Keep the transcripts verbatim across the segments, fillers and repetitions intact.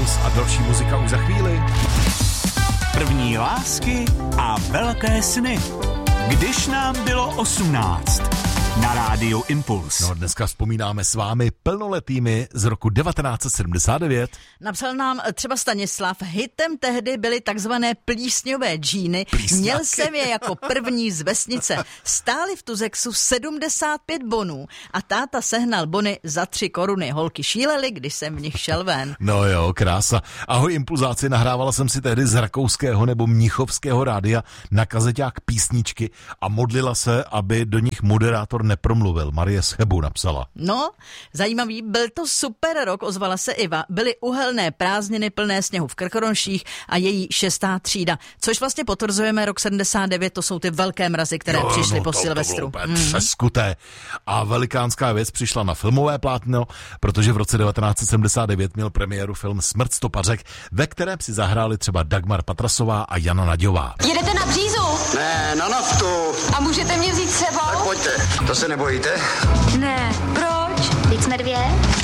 Impuls a další muzika už za chvíli. První lásky a velké sny. Když nám bylo osmnáct. Na rádiu Impuls. No, dneska vzpomínáme s vámi plnoletými z roku devatenáct set sedmdesát devět. Napsal nám třeba Stanislav, hitem tehdy byly takzvané plísňové džíny. Plísňáky. Měl jsem je jako první z vesnice. Stály v Tuzexu sedmdesát pět bonů a táta sehnal bony za tři koruny. Holky šílely, když jsem v nich šel ven. No jo, krása. Ahoj impulzáci, nahrávala jsem si tehdy z rakouského nebo mnichovského rádia na kazeťák písničky a modlila se, aby do nich moderátor nepromluvil. Marie z Chebu napsala. No, zajímavý, byl to super rok, ozvala se Iva. Byly uhelné prázdniny plné sněhu v Krkonoších a její šestá třída. Což vlastně potvrzujeme rok sedmdesát devět, to jsou ty velké mrazy, které jo, přišly no, po to, Silvestru. To bylo mm. přeskuté. A velikánská věc přišla na filmové plátno, protože v roce devatenáct set sedmdesát devět měl premiéru film Smrt stopařek, ve kterém si zahráli třeba Dagmar Patrasová a Jana Naďová. Jedete na Břízu? Ne, na naftu. A můžete mě vzít s sebou? Tak pojďte, to se nebojíte? Ne. Proč? Teď jsme dvě.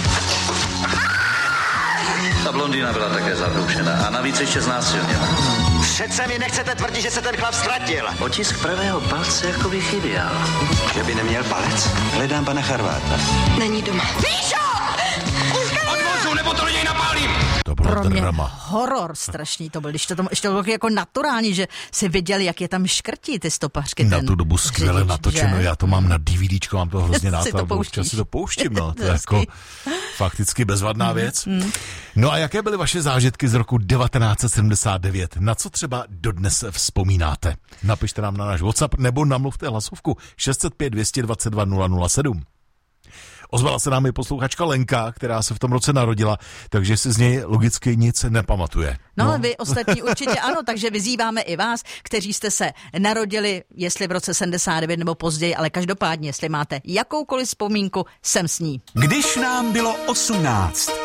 Ta blondýna byla také zabroušená a navíc ještě znásilněna. Přece mi nechcete tvrdit, že se ten chlap ztratil. Otisk pravého palce jako by chyběl. Že by neměl palec? Hledám pana Charváta. Není doma. Míšo! Odvozu, nebo to do něj napálím! To bylo Pro mě drama. horor strašný to byl, když to, tam, ještě to bylo jako naturální, že si viděl, jak je tam škrtí ty stopařky. Na ten tu dobu skvěle řidič, natočeno, že? já to mám na DVDčko, mám to hrozně rád. Si to pouštíš. si to pouštím, no, to je jako fakticky bezvadná věc. No a jaké byly vaše zážitky z roku devatenáct set sedmdesát devět? Na co třeba dodnes vzpomínáte? Napište nám na náš WhatsApp nebo namluvte hlasovku šest set pět dvě stě dvacet dva nula nula sedm. Ozvala se nám i posluchačka Lenka, která se v tom roce narodila, takže si z něj logicky nic nepamatuje. No, no. Vy ostatní určitě ano, takže vyzýváme i vás, kteří jste se narodili, jestli v roce sedmdesát devět nebo později, ale každopádně, jestli máte jakoukoliv vzpomínku, jsem s ní. Když nám bylo osmnáct.